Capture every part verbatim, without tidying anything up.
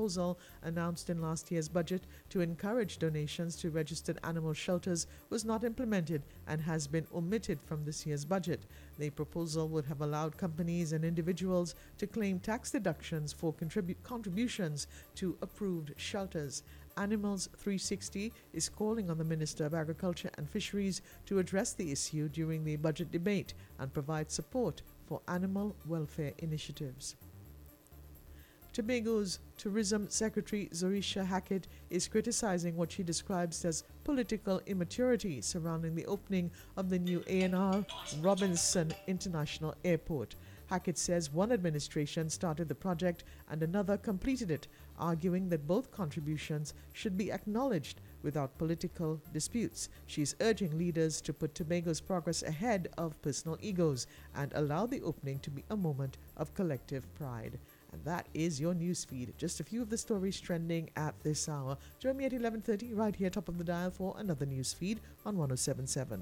proposal announced in last year's budget to encourage donations to registered animal shelters was not implemented and has been omitted from this year's budget. The proposal would have allowed companies and individuals to claim tax deductions for contribu- contributions to approved shelters. Animals three sixty is calling on the Minister of Agriculture and Fisheries to address the issue during the budget debate and provide support for animal welfare initiatives. Tobago's Tourism Secretary Zorisha Hackett is criticizing what she describes as political immaturity surrounding the opening of the new A N R Robinson International Airport. Hackett says one administration started the project and another completed it, arguing that both contributions should be acknowledged without political disputes. She's urging leaders to put Tobago's progress ahead of personal egos and allow the opening to be a moment of collective pride. And that is your newsfeed. Just a few of the stories trending at this hour. Join me at eleven thirty right here, top of the dial, for another newsfeed on one oh seven point seven.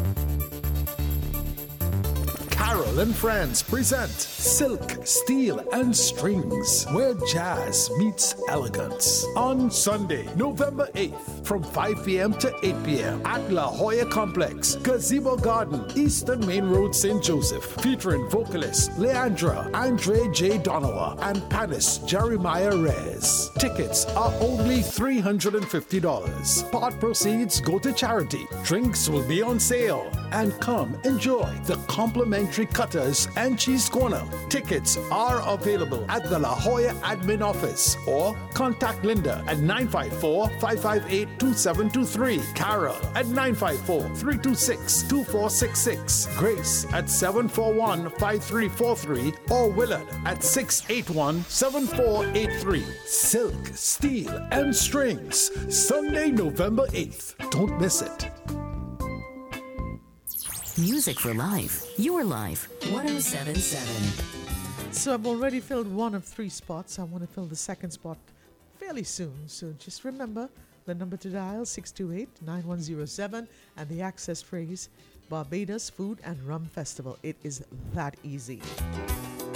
Carol and Friends present Silk, Steel and Strings, where jazz meets elegance. On Sunday, November eighth, from five p.m. to eight p.m. at La Jolla Complex, Gazebo Garden, Eastern Main Road, Saint Joseph. Featuring vocalist Leandra, Andre J. Donowa, and panist Jeremiah Reyes. Tickets are only three hundred fifty dollars. Part proceeds go to charity. Drinks will be on sale. And come enjoy the complimentary cutters and cheese corner. Tickets are available at the La Jolla admin office or contact Linda at nine five four, five five eight, two seven two three, Carol at nine five four, three two six, two four six six, Grace at seven four one, five three four three, or Willard at six eight one, seven four eight three. Silk, Steel and Strings, Sunday, November eighth. Don't miss it. Music for life. Your life. one oh seven point seven. So I've already filled one of three spots. I want to fill the second spot fairly soon. So just remember the number to dial, six two eight, nine one zero seven, and the access phrase, Barbados Food and Rum Festival. It is that easy.